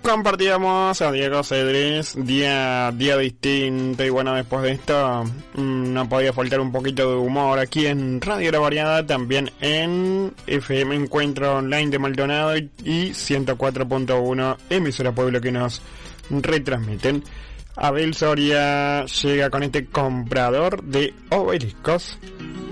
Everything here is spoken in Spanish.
compartíamos a Diego Cedrés, día distinto, y bueno, después de esto no podía faltar un poquito de humor aquí en Radio La Variada, también en FM Encuentro Online de Maldonado y 104.1 emisora Pueblo que nos retransmiten. Abel Soria llega con este comprador de obeliscos.